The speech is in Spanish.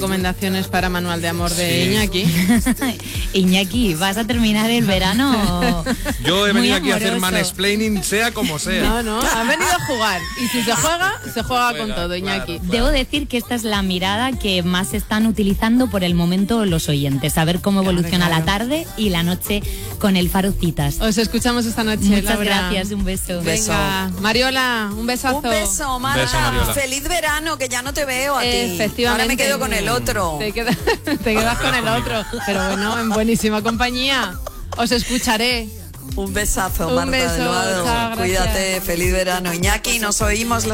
Recomendaciones para Manual de Amor de Iñaki. Iñaki, ¿vas a terminar el verano? Yo he venido aquí a hacer amoroso. mansplaining, sea como sea. No, has venido a jugar. Y si se juega con todo, Iñaki. Claro. Debo decir que esta es la mirada que más están utilizando por el momento los oyentes. A ver cómo evoluciona la tarde y la noche con el Faro Citas. Os escuchamos esta noche, Muchas Laura. gracias, un beso. Venga, Mariola, un besazo. Un beso, Mara. Un beso, Mariola. Feliz verano, que ya no te veo a ti. Efectivamente. Ahora me quedo con el otro. Te quedas con el otro. Pero bueno, en buenísima compañía. Os escucharé. Un besazo, Un Marta beso, del Vado. chao, gracias. Cuídate, feliz verano. Iñaki, nos oímos la